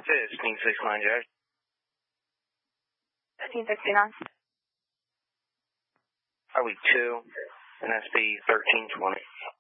is 1569, Jack. 1569. Highway 2, NSB 1320.